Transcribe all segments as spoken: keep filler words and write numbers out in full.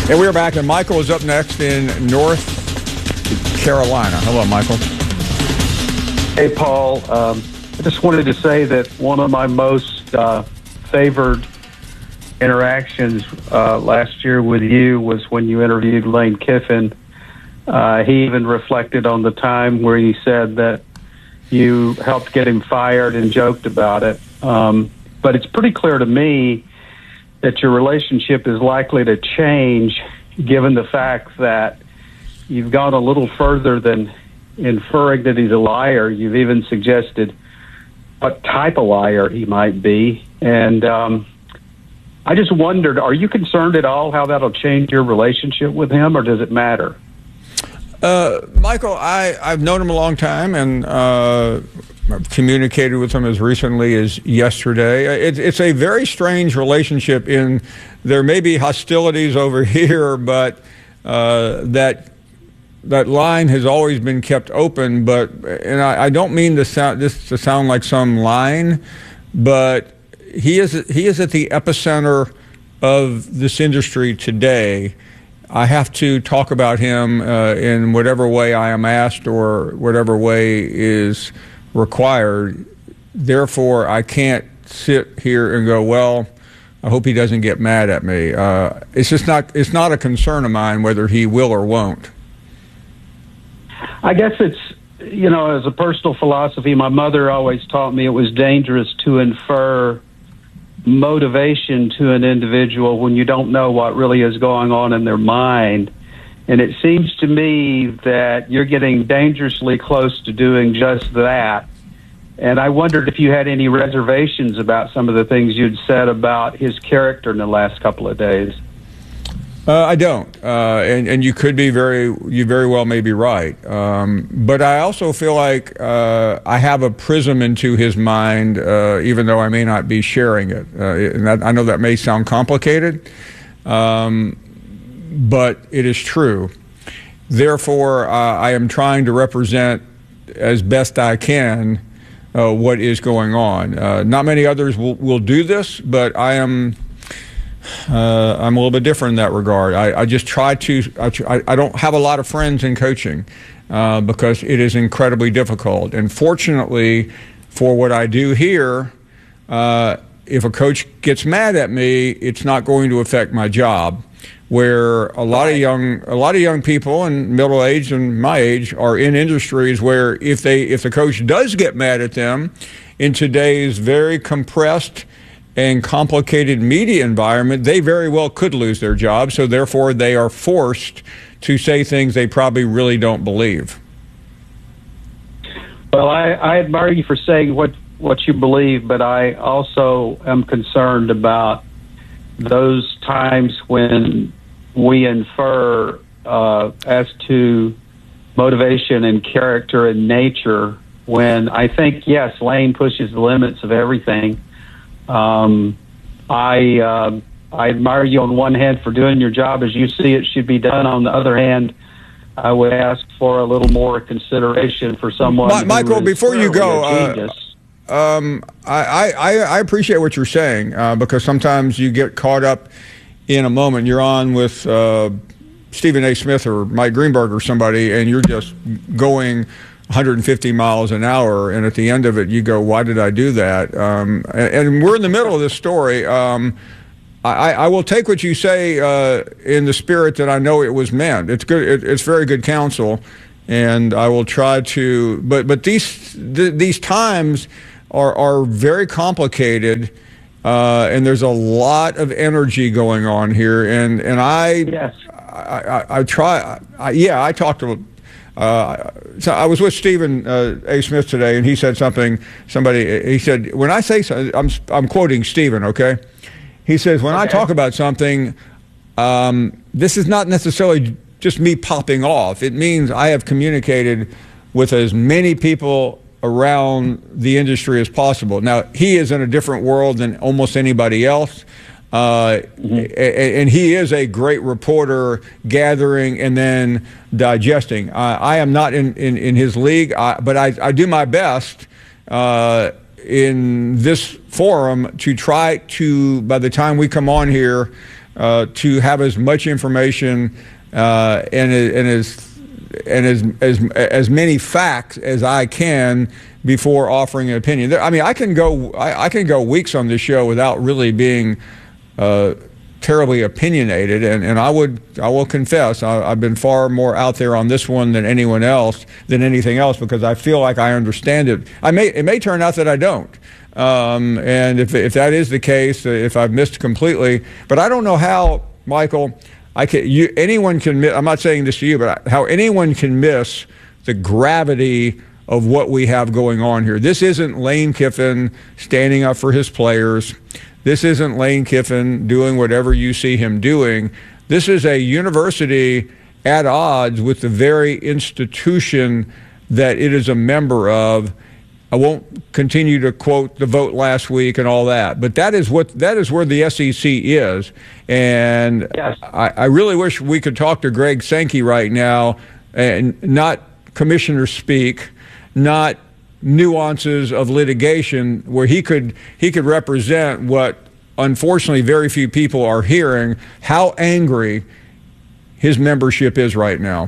And we are back, and Michael is up next in North Carolina. Hello, Michael. Hey, Paul. Um, I just wanted to say that one of my most uh, favored interactions uh, last year with you was when you interviewed Lane Kiffin. Uh, he even reflected on the time where he said that you helped get him fired and joked about it. Um, but it's pretty clear to me that your relationship is likely to change given the fact that you've gone a little further than inferring that he's a liar. You've even suggested what type of liar he might be. And um, I just wondered, are you concerned at all how that'll change your relationship with him, or does it matter? Uh, Michael, I, I've known him a long time, and uh, I've communicated with him as recently as yesterday. It, it's a very strange relationship in there may be hostilities over here, but uh, that that line has always been kept open. But and I, I don't mean to sound, this to sound like some line, but he is he is at the epicenter of this industry today. I have to talk about him uh, in whatever way I am asked or whatever way is required. Therefore, I can't sit here and go, well, I hope he doesn't get mad at me. Uh, it's just not, it's not a concern of mine whether he will or won't. I guess it's, you know, as a personal philosophy, my mother always taught me it was dangerous to infer motivation to an individual when you don't know what really is going on in their mind. And it seems to me that you're getting dangerously close to doing just that. And I wondered if you had any reservations about some of the things you'd said about his character in the last couple of days. Uh, I don't, uh, and and you could be very, you very well may be right. Um, but I also feel like uh, I have a prism into his mind, uh, even though I may not be sharing it. Uh, and that, I know that may sound complicated, um, but it is true. Therefore, uh, I am trying to represent as best I can uh, what is going on. Uh, not many others will, will do this, but I am. Uh, I'm a little bit different in that regard. I, I just try to, I, I don't have a lot of friends in coaching uh, because it is incredibly difficult. And fortunately for what I do here, uh, if a coach gets mad at me, it's not going to affect my job. Where a lot of young, a lot of young people and middle age and my age are in industries where if they, if the coach does get mad at them in today's very compressed and complicated media environment, they very well could lose their job. So therefore, they are forced to say things they probably really don't believe. Well, I, I admire you for saying what, what you believe, but I also am concerned about those times when we infer uh, as to motivation and character and nature, when I think, yes, Lane pushes the limits of everything. Um, I uh, I admire you on one hand for doing your job as you see it should be done. On the other hand, I would ask for a little more consideration for someone. Ma- Michael, who is before you go, uh, um, I, I, I appreciate what you're saying uh, because sometimes you get caught up in a moment. You're on with uh, Stephen A. Smith or Mike Greenberg or somebody, and you're just going one hundred fifty miles an hour, and at the end of it, you go, why did I do that? Um, and, and we're in the middle of this story. Um, I, I will take what you say uh, in the spirit that I know it was meant. It's good. It, it's very good counsel, and I will try to. But but these th- these times are are very complicated, uh, and there's a lot of energy going on here. And and I yes. I, I, I try. I, yeah, I talked to. Uh, so I was with Stephen uh, A. Smith today, and he said something. Somebody he said when I say so, I'm I'm quoting Stephen. Okay. He says, when okay. I talk about something, um, this is not necessarily just me popping off. It means I have communicated with as many people around the industry as possible. Now, he is in a different world than almost anybody else, uh, mm-hmm. and he is a great reporter, gathering and then digesting. Uh, I am not in, in, in his league, I, but I, I do my best uh, in this forum to try to, by the time we come on here, uh, to have as much information uh, and, and as and as as as many facts as I can before offering an opinion. I mean, I can go I, I can go weeks on this show without really being uh, terribly opinionated, and, and I would I will confess I, I've been far more out there on this one than anyone else than anything else, because I feel like I understand it. I may it may turn out that I don't, um, and if if that is the case, if I've missed completely, but I don't know how, Michael. I can, you, anyone can miss, I'm not saying this to you, but how anyone can miss the gravity of what we have going on here. This isn't Lane Kiffin standing up for his players. This isn't Lane Kiffin doing whatever you see him doing. This is a university at odds with the very institution that it is a member of. I won't continue to quote the vote last week and all that, but that is what that is where the S E C is. And yes. I, I really wish we could talk to Greg Sankey right now, and not commissioner speak, not nuances of litigation, where he could he could represent what unfortunately very few people are hearing, how angry his membership is right now.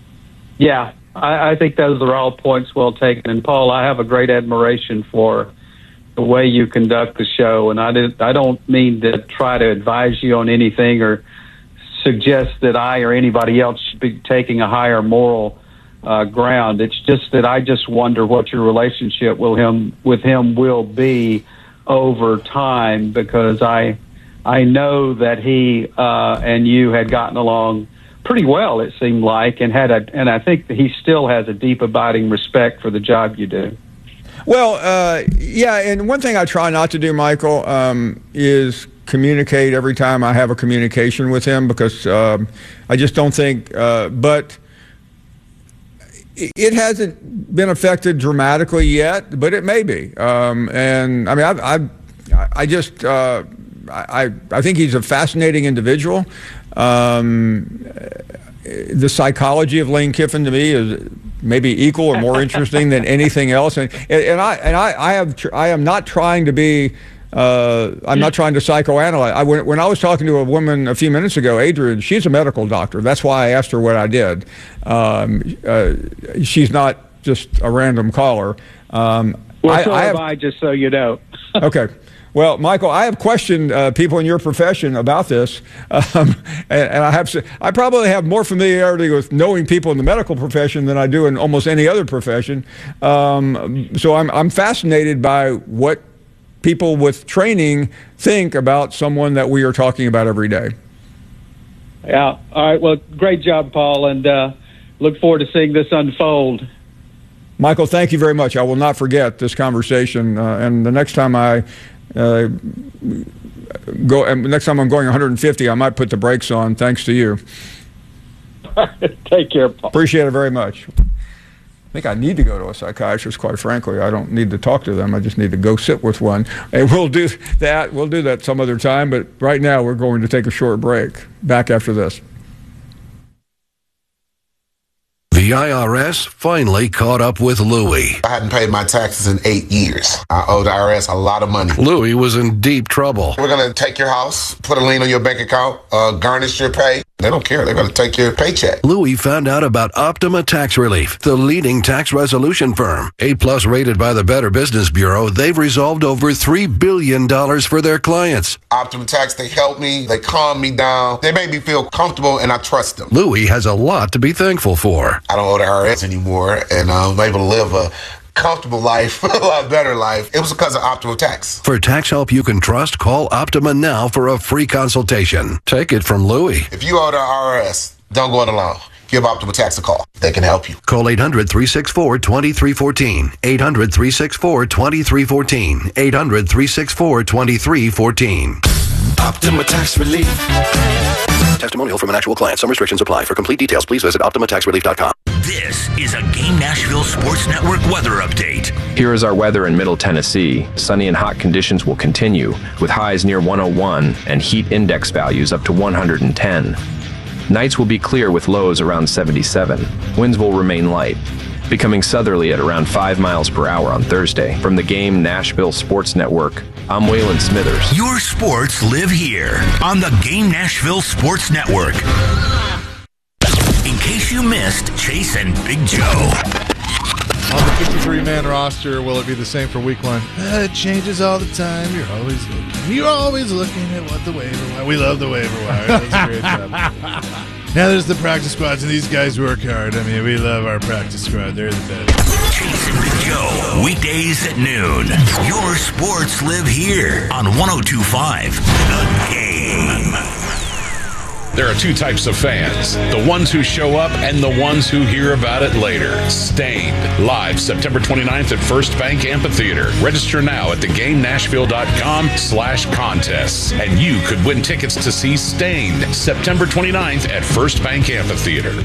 Yeah. I, I think those are all points well taken. And, Paul, I have a great admiration for the way you conduct the show. And I, did, I don't mean to try to advise you on anything or suggest that I or anybody else should be taking a higher moral uh, ground. It's just that I just wonder what your relationship with him, with him will be over time, because I, I know that he uh, and you had gotten along pretty well, it seemed like, and had a, and I think that he still has a deep, abiding respect for the job you do. Well, uh, yeah, and one thing I try not to do, Michael, um, is communicate every time I have a communication with him, because um, I just don't think, uh, but it hasn't been affected dramatically yet, but it may be. Um, and I mean, I, I, I just, uh, I, I think he's a fascinating individual. Um, the psychology of Lane Kiffin to me is maybe equal or more interesting than anything else. And and I and I, I have I am not trying to be uh, I'm not trying to psychoanalyze. I, when, when I was talking to a woman a few minutes ago, Adrian, she's a medical doctor. That's why I asked her what I did. Um, uh, she's not just a random caller. Um, well, I, so I have, have I, just so you know. Okay. Well, Michael, I have questioned uh, people in your profession about this, um, and, and I have I probably have more familiarity with knowing people in the medical profession than I do in almost any other profession. Um, so I'm I'm fascinated by what people with training think about someone that we are talking about every day. Yeah. All right. Well, great job, Paul, and uh, look forward to seeing this unfold. Michael, thank you very much. I will not forget this conversation, uh, and the next time I. Uh, go. And next time I'm going one hundred fifty, I might put the brakes on. Thanks to you. Take care, Paul. Appreciate it very much. I think I need to go to a psychiatrist. Quite frankly, I don't need to talk to them. I just need to go sit with one. And we'll do that. We'll do that some other time. But right now, we're going to take a short break. Back after this. The I R S finally caught up with Louie. I hadn't paid my taxes in eight years. I owed the I R S a lot of money. Louie was in deep trouble. We're going to take your house, put a lien on your bank account, uh, garnish your pay. They don't care. They're going to take your paycheck. Louie found out about Optima Tax Relief, the leading tax resolution firm. A-plus rated by the Better Business Bureau, they've resolved over three billion dollars for their clients. Optima Tax, they help me. They calm me down. They make me feel comfortable, and I trust them. Louie has a lot to be thankful for. I don't owe the I R S anymore, and I'm able to live a comfortable life, a lot better life. It was because of Optima Tax. For tax help you can trust, call Optima now for a free consultation. Take it from Louie. If you owe the I R S, don't go it alone. Give Optima Tax a call. They can help you. Call eight hundred, three six four, two three one four. eight hundred, three six four, two three one four. eight hundred, three six four, two three one four. Optima Tax Relief. Testimonial from an actual client. Some restrictions apply. For complete details, please visit optima tax relief dot com. This is a Game Nashville Sports Network weather update. Here is our weather in Middle Tennessee. Sunny and hot conditions will continue, with highs near one oh one and heat index values up to one hundred ten. Nights will be clear with lows around seventy-seven. Winds will remain light, becoming southerly at around five miles per hour on Thursday. From the Game Nashville Sports Network, I'm Waylon Smithers. Your sports live here on the Game Nashville Sports Network. In case you missed Chase and Big Joe. On the fifty-three man roster, will it be the same for week one? Uh, it changes all the time. You're always looking. You're always looking at what the waiver wire. We love the waiver wire. That's a great job. Now there's the practice squads, and these guys work hard. I mean, we love our practice squad. They're the best. Chase and Big Joe, weekdays at noon. Your sports live here on one oh two point five The Game. There are two types of fans, the ones who show up and the ones who hear about it later. Stained, live September twenty-ninth at First Bank Amphitheater. Register now at theGameNashville.com slash contests, and you could win tickets to see Stained September twenty-ninth at First Bank Amphitheater.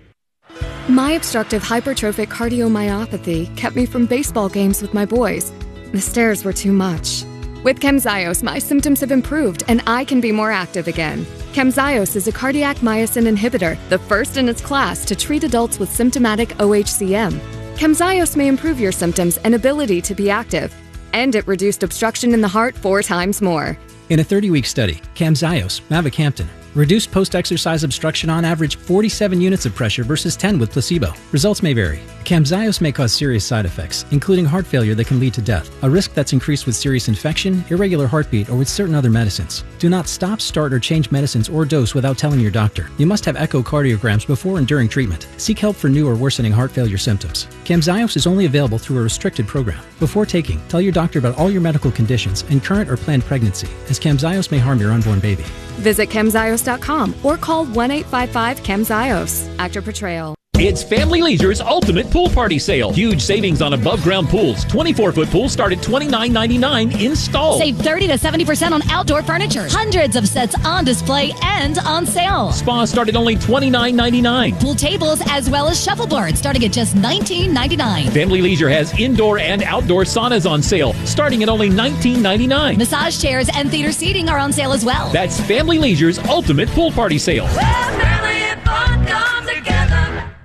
My obstructive hypertrophic cardiomyopathy kept me from baseball games with my boys. The stairs were too much. With Camzyos, my symptoms have improved and I can be more active again. Camzyos is a cardiac myosin inhibitor, the first in its class to treat adults with symptomatic O H C M. Camzyos may improve your symptoms and ability to be active, and it reduced obstruction in the heart four times more. In a thirty-week study, Camzyos, mavacamten, reduced post-exercise obstruction on average forty-seven units of pressure versus ten with placebo. Results may vary. Camzyos may cause serious side effects, including heart failure that can lead to death, a risk that's increased with serious infection, irregular heartbeat, or with certain other medicines. Do not stop, start, or change medicines or dose without telling your doctor. You must have echocardiograms before and during treatment. Seek help for new or worsening heart failure symptoms. Camzyos is only available through a restricted program. Before taking, tell your doctor about all your medical conditions and current or planned pregnancy, as Camzyos may harm your unborn baby. Visit camzyos dot com or call one eight five five camzyos. Actor Portrayal. It's Family Leisure's Ultimate Pool Party Sale. Huge savings on above-ground pools. twenty-four foot pools start at twenty-nine ninety-nine installed. Save thirty to seventy percent on outdoor furniture. Hundreds of sets on display and on sale. Spas start at only twenty-nine ninety-nine. Pool tables as well as shuffleboards starting at just nineteen ninety-nine. Family Leisure has indoor and outdoor saunas on sale starting at only nineteen ninety-nine. Massage chairs and theater seating are on sale as well. That's Family Leisure's Ultimate Pool Party Sale. Where family and fun come together.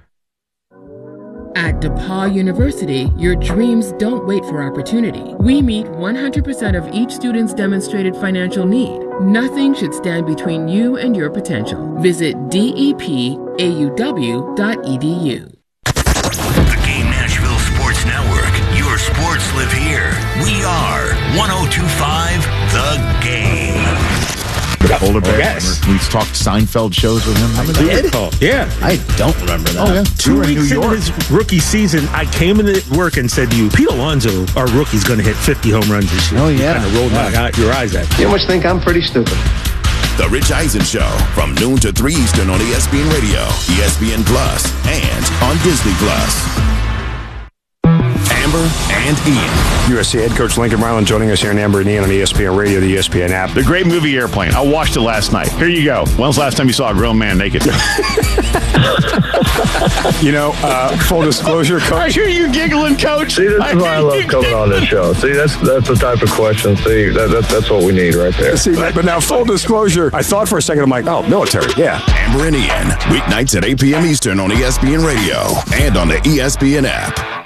At DePaul University, your dreams don't wait for opportunity. We meet one hundred percent of each student's demonstrated financial need. Nothing should stand between you and your potential. Visit D E P A U W dot E D U. The Game Nashville Sports Network. Your sports live here. We are one oh two point five The Game. Older Bear. Yes. We've talked Seinfeld shows with him. I did? Yeah. I don't remember that. Oh, yeah. Two weeks into his rookie season, I came into work and said to you, Pete Alonso, our rookie's going to hit fifty home runs this year. Oh, yeah. You kind of rolled yeah. my, your eyes at me. You must think I'm pretty stupid. The Rich Eisen Show from noon to three Eastern on E S P N Radio, E S P N Plus, and on Disney Plus. Amber and Ian. U S C head coach Lincoln Riley joining us here in Amber and Ian on E S P N Radio, the E S P N app. The great movie Airplane. I watched it last night. Here you go. When's the last time you saw a grown man naked? You know, uh, full disclosure, coach. I hear you giggling, coach. See, this I is why I love coming on this show. See, that's that's the type of question. See, that, that, that's what we need right there. See, but now, full disclosure, I thought for a second, I'm like, oh, military, yeah. Amber and Ian, weeknights at eight p.m. Eastern on E S P N Radio and on the E S P N app.